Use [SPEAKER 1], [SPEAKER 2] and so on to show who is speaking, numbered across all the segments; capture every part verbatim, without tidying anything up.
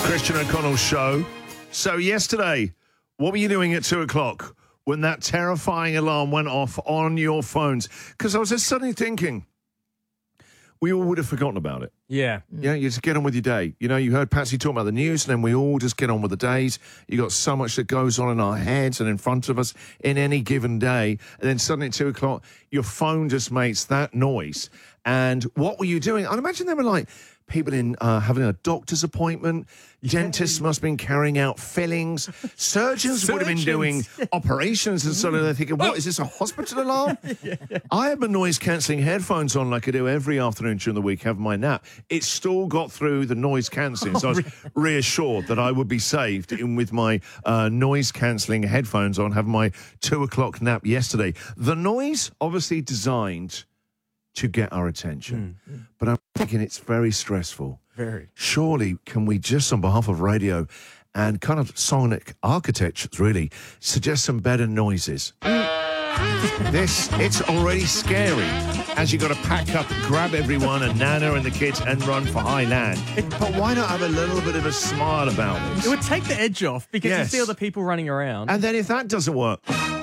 [SPEAKER 1] Christian O'Connell Show. So yesterday, what were you doing at two o'clock when that terrifying alarm went off on your phones? Because I was just suddenly thinking, we all would have forgotten about it.
[SPEAKER 2] Yeah.
[SPEAKER 1] Yeah, you just get on with your day. You know, you heard Patsy talk about the news, and then we all just get on with the days. You got so much that goes on in our heads and in front of us in any given day. And then suddenly at two o'clock, your phone just makes that noise. And what were you doing? I'd imagine they were like people in uh, having a doctor's appointment. Dentists must have been carrying out fillings. Surgeons, Surgeons. would have been doing operations, and suddenly they're thinking, what, is this a hospital alarm? yeah, yeah. I had my noise-cancelling headphones on like I do every afternoon during the week, have my nap. It still got through the noise-cancelling, so I was reassured that I would be saved in with my uh, noise-cancelling headphones on, having my two o'clock nap yesterday. The noise, obviously designed to get our attention. Mm. But I'm thinking it's very stressful.
[SPEAKER 2] Very.
[SPEAKER 1] Surely, can we just, on behalf of radio and kind of sonic architecture, really, suggest some better noises? Mm. This, it's already scary, as you got to pack up, grab everyone, and Nana and the kids, and run for high land. But why not have a little bit of a smile about this?
[SPEAKER 2] It would take the edge off, because yes. you see all the people running around.
[SPEAKER 1] And then if that doesn't work...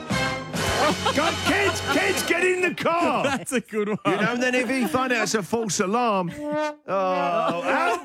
[SPEAKER 1] God, kids, kids, get in the car.
[SPEAKER 2] That's a good one.
[SPEAKER 1] You know, then if you find out it's a false alarm, oh,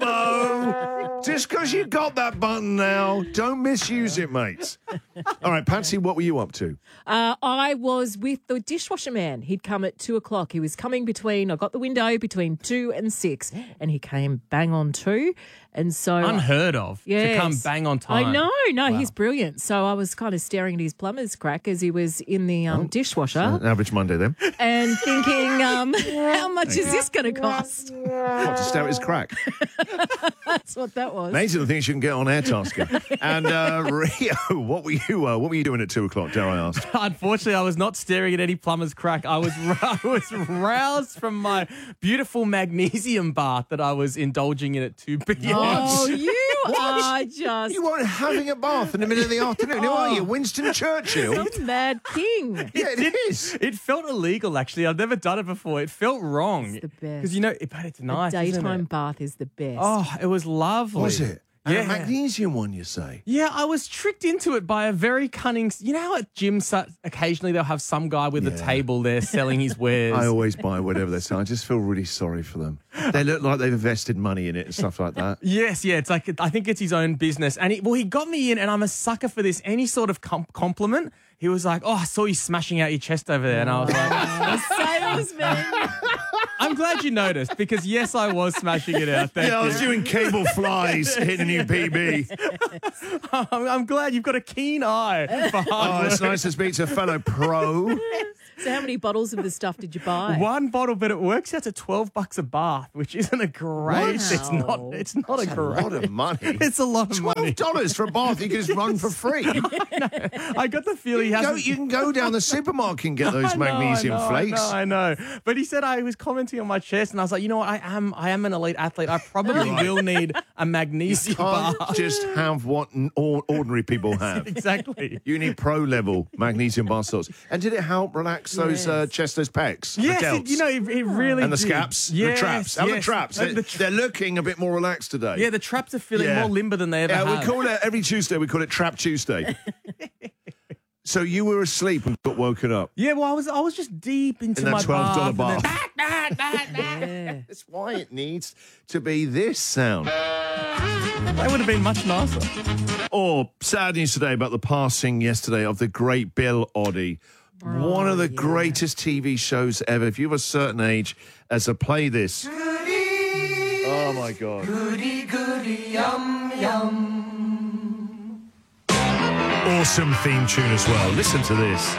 [SPEAKER 1] Elmo, just because you got that button now, don't misuse it, mate. All right, Patsy, what were you up to?
[SPEAKER 3] Uh, I was with the dishwasher man. He'd come at two o'clock. He was coming between, I got the window between two and six, and he came bang on two. And so
[SPEAKER 2] unheard of
[SPEAKER 3] yes,
[SPEAKER 2] to come bang on time.
[SPEAKER 3] I know, no,
[SPEAKER 2] wow.
[SPEAKER 3] he's brilliant. So I was kind of staring at his plumber's crack as he was in the um,
[SPEAKER 1] oh,
[SPEAKER 3] dishwasher.
[SPEAKER 1] An average Monday then.
[SPEAKER 3] And thinking, um, how much is this going to cost?
[SPEAKER 1] What, to stare at his crack?
[SPEAKER 3] That's what that was.
[SPEAKER 1] Amazing the things you can get on Airtasker. And uh, Rio, what were you? Uh, what were you doing at two o'clock? Dare I ask?
[SPEAKER 2] Unfortunately, I was not staring at any plumber's crack. I was I was roused from my beautiful magnesium bath that I was indulging in at two p.m.
[SPEAKER 3] Oh, you are just...
[SPEAKER 1] You weren't having a bath in the middle of the afternoon. Who are you, Winston Churchill?
[SPEAKER 3] Some mad king.
[SPEAKER 1] Yeah, it is.
[SPEAKER 2] It felt illegal, actually. I've never done it before. It felt wrong.
[SPEAKER 3] It's the best.
[SPEAKER 2] Because, you know, it, but it's nice,
[SPEAKER 3] A
[SPEAKER 2] isn't
[SPEAKER 3] daytime
[SPEAKER 2] it?
[SPEAKER 3] bath is the best.
[SPEAKER 2] Oh, it was lovely.
[SPEAKER 1] Was it? And
[SPEAKER 2] yeah.
[SPEAKER 1] a magnesium one, you say?
[SPEAKER 2] Yeah, I was tricked into it by a very cunning... You know how at gyms, occasionally they'll have some guy with
[SPEAKER 1] yeah.
[SPEAKER 2] a table there selling his wares?
[SPEAKER 1] I always buy whatever they sell. I just feel really sorry for them. They look like they've invested money in it and stuff like that.
[SPEAKER 2] Yes, yeah. It's like, I think it's his own business. And he, well, he got me in, and I'm a sucker for this. Any sort of com- compliment, he was like, oh, I saw you smashing out your chest over there. And I was like...
[SPEAKER 3] Salesman.
[SPEAKER 2] I'm glad you noticed, because yes, I was smashing it out. Thank
[SPEAKER 1] yeah,
[SPEAKER 2] you.
[SPEAKER 1] I was doing cable flies, hitting a new P B.
[SPEAKER 2] I'm, I'm glad you've got a keen eye for hard
[SPEAKER 1] Oh,
[SPEAKER 2] work.
[SPEAKER 1] it's nice to speak to a fellow pro.
[SPEAKER 3] So how many bottles of the stuff did you buy?
[SPEAKER 2] One bottle, but it works out to twelve bucks a bath, which isn't a great.
[SPEAKER 3] Wow.
[SPEAKER 2] It's not. It's not
[SPEAKER 1] That's
[SPEAKER 2] a great.
[SPEAKER 1] a lot of money.
[SPEAKER 2] It's a lot of money.
[SPEAKER 1] Twelve dollars for a bath. You can just run for free.
[SPEAKER 2] I got the feeling he
[SPEAKER 1] You, go,
[SPEAKER 2] hasn't.
[SPEAKER 1] you can go down the supermarket and get those
[SPEAKER 2] I know,
[SPEAKER 1] magnesium
[SPEAKER 2] I know,
[SPEAKER 1] flakes.
[SPEAKER 2] I know, I know. But he said I was commenting on my chest, and I was like, you know what? I am. I am an elite athlete. I probably will need a magnesium
[SPEAKER 1] Can't
[SPEAKER 2] bath.
[SPEAKER 1] just have what n- or- ordinary people have.
[SPEAKER 2] Exactly.
[SPEAKER 1] You need pro level magnesium bath salts. And did it help relax those uh,
[SPEAKER 3] Yes.
[SPEAKER 1] chest, those pecs? the
[SPEAKER 2] Yes,
[SPEAKER 1] delts?
[SPEAKER 2] it, you know, it, it really
[SPEAKER 1] and the
[SPEAKER 2] did.
[SPEAKER 1] scaps,
[SPEAKER 2] Yes,
[SPEAKER 1] the traps. How are the
[SPEAKER 2] yes.
[SPEAKER 1] traps?
[SPEAKER 2] Uh,
[SPEAKER 1] They,
[SPEAKER 2] the tra-
[SPEAKER 1] they're looking a bit more relaxed today.
[SPEAKER 2] Yeah, the traps are feeling
[SPEAKER 1] Yeah.
[SPEAKER 2] more limber than they ever
[SPEAKER 1] Yeah,
[SPEAKER 2] have.
[SPEAKER 1] we call it every Tuesday. We call it Trap Tuesday. So you were asleep and got woken up
[SPEAKER 2] Yeah, well, I was I was just deep into
[SPEAKER 1] in that
[SPEAKER 2] my
[SPEAKER 1] twelve dollar
[SPEAKER 2] bath.
[SPEAKER 1] bath.
[SPEAKER 2] and then-
[SPEAKER 3] Yeah.
[SPEAKER 1] That's why it needs to be this sound.
[SPEAKER 2] That would have been much nicer.
[SPEAKER 1] Or sad news today about the passing yesterday of the great Bill Oddie. One of the
[SPEAKER 3] yeah.
[SPEAKER 1] greatest T V shows ever. If you have a certain age, as I play this. Oh, my God.
[SPEAKER 4] Goody, goody, yum, yum.
[SPEAKER 1] Awesome theme tune as well. Listen to this.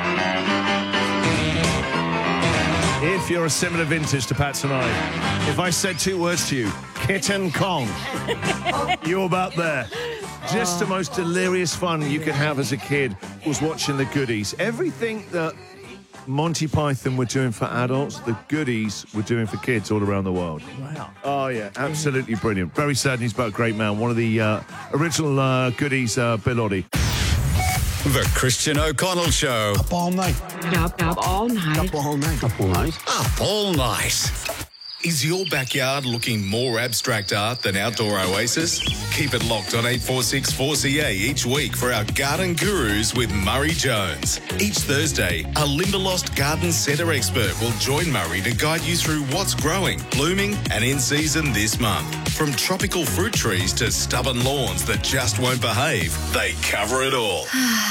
[SPEAKER 1] If you're a similar vintage to Pat and I, if I said two words to you, Kitten Kong, you're about there. Just the most delirious fun you could have as a kid was watching the Goodies. Everything that Monty Python were doing for adults, the Goodies were doing for kids all around the world.
[SPEAKER 2] Wow.
[SPEAKER 1] Oh, yeah, absolutely brilliant. Very sad news about a great man. One of the uh, original uh, Goodies, uh, Bill Oddie.
[SPEAKER 5] The Christian O'Connell Show.
[SPEAKER 6] Up all night.
[SPEAKER 7] Up, up all night.
[SPEAKER 6] Up all night. Up all night.
[SPEAKER 5] Up all night. Is your backyard looking more abstract art than Outdoor Oasis? Keep it locked on eight four six four C A each week for our Garden Gurus with Murray Jones. Each Thursday, a Limberlost Garden Centre expert will join Murray to guide you through what's growing, blooming and in season this month. From tropical fruit trees to stubborn lawns that just won't behave, they cover it all.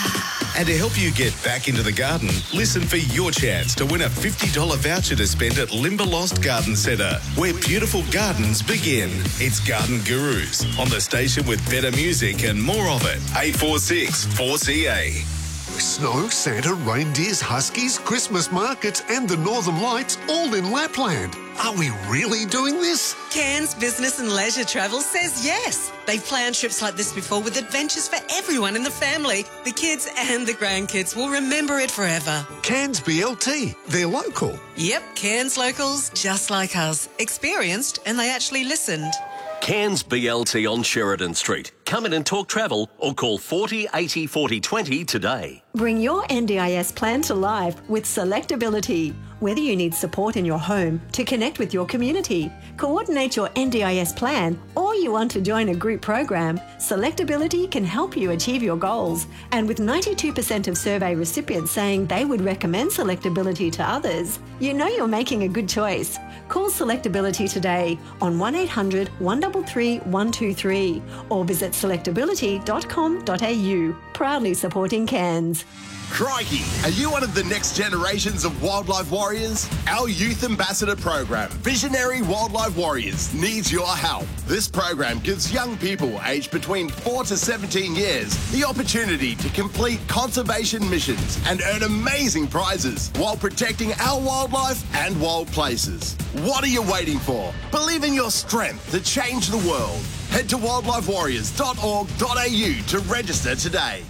[SPEAKER 5] And to help you get back into the garden, listen for your chance to win a fifty dollars voucher to spend at Limberlost Garden Centre, where beautiful gardens begin. It's Garden Gurus on the station with better music and more of it. eight four six four C A.
[SPEAKER 6] Snow, Santa, reindeers, huskies, Christmas markets and the Northern Lights all in Lapland. Are we really doing this?
[SPEAKER 7] Cairns Business and Leisure Travel says yes. They've planned trips like this before with adventures for everyone in the family. The kids and the grandkids will remember it forever.
[SPEAKER 6] Cairns B L T. They're local.
[SPEAKER 7] Yep, Cairns locals, just like us. Experienced, and they actually listened.
[SPEAKER 8] Cairns B L T on Sheridan Street. Come in and talk travel or call forty eighty forty twenty today.
[SPEAKER 9] Bring your N D I S plan to life with Selectability. Whether you need support in your home to connect with your community, coordinate your N D I S plan, or you want to join a group program, Selectability can help you achieve your goals. And with ninety-two percent of survey recipients saying they would recommend Selectability to others, you know you're making a good choice. Call Selectability today on one eight hundred one three three one two three or visit selectability dot com dot a u. Proudly supporting Cairns.
[SPEAKER 10] Crikey, are you one of the next generations of wildlife warriors? Our Youth Ambassador program, Visionary Wildlife Warriors, needs your help. This program gives young people aged between four to seventeen years the opportunity to complete conservation missions and earn amazing prizes while protecting our wildlife and wild places. What are you waiting for? Believe in your strength to change the world. Head to wildlife warriors dot org dot a u to register today.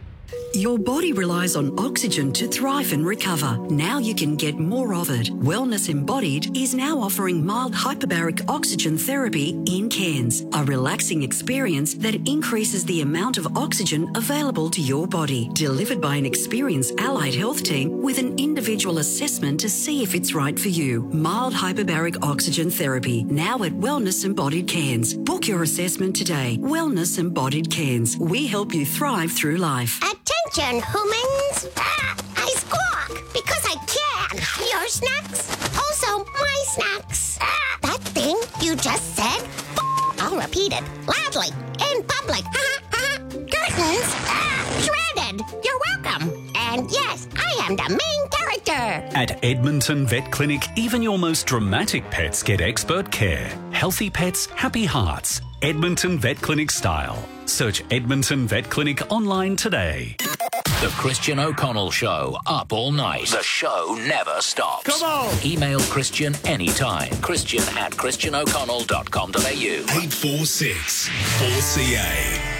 [SPEAKER 11] Your body relies on oxygen to thrive and recover. Now you can get more of it. Wellness Embodied is now offering mild hyperbaric oxygen therapy in Cairns, a relaxing experience that increases the amount of oxygen available to your body, delivered by an experienced allied health team with an individual assessment to see if it's right for you. Mild hyperbaric oxygen therapy, now at Wellness Embodied Cairns. Book your assessment today. Wellness Embodied Cairns. We help you thrive through life.
[SPEAKER 12] Attention, humans! Ah, I squawk because I can. Your snacks, also my snacks. Ah, that thing you just said? F- I'll repeat it loudly in public. Ha ha! Curtains, ah, shredded. You're welcome. And yes, I am the main character.
[SPEAKER 13] At Edmonton Vet Clinic, even your most dramatic pets get expert care. Healthy pets, happy hearts. Edmonton Vet Clinic style. Search Edmonton Vet Clinic online today.
[SPEAKER 14] The Christian O'Connell Show, up all night. The show never stops.
[SPEAKER 1] Come on!
[SPEAKER 14] Email Christian anytime. Christian at christian o'connell dot com dot a u.
[SPEAKER 5] eight four six four C A.